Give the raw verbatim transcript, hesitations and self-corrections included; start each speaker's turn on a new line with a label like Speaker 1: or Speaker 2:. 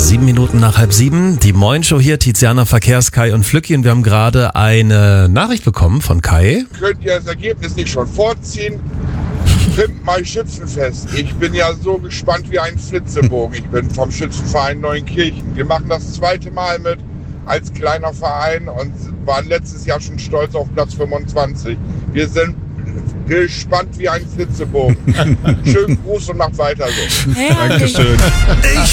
Speaker 1: Sieben Minuten nach halb sieben. Die Moin-Show hier, Tiziana, Verkehrs, Kai und Flücki. Und wir haben gerade eine Nachricht bekommen von Kai.
Speaker 2: Könnt ihr das Ergebnis nicht schon vorziehen? Pimp mal Schützenfest. Ich bin ja so gespannt wie ein Flitzebogen. Ich bin vom Schützenverein Neuenkirchen. Wir machen das zweite Mal mit als kleiner Verein und waren letztes Jahr schon stolz auf Platz fünfundzwanzig. Wir sind gespannt wie ein Flitzebogen. Schönen Gruß und macht weiter so.
Speaker 3: Dankeschön.
Speaker 1: Ich